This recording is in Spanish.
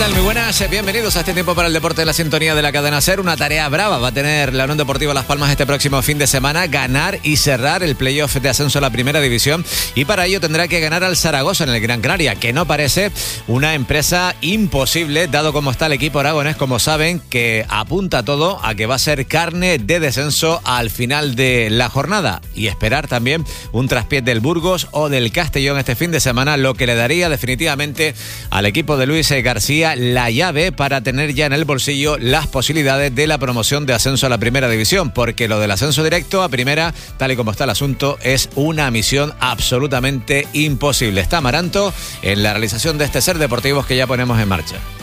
tal? Muy buenas, bienvenidos a este tiempo para el deporte de la sintonía de la cadena SER. Una tarea brava va a tener la Unión Deportiva Las Palmas este próximo fin de semana, ganar y cerrar el playoff de ascenso a la primera división, y para ello tendrá que ganar al Zaragoza en el Gran Canaria, que no parece una empresa imposible, dado como está el equipo aragonés, como saben, que apunta todo a que va a ser carne de descenso al final de la jornada, y esperar también un traspié del Burgos o del Castellón este fin de semana, lo que le daría definitivamente al equipo de Luis García la llave para tener ya en el bolsillo las posibilidades de la promoción de ascenso a la primera división, porque lo del ascenso directo a primera, tal y como está el asunto, es una misión absolutamente imposible. Está Amaranto en la realización de este SER Deportivos que ya ponemos en marcha.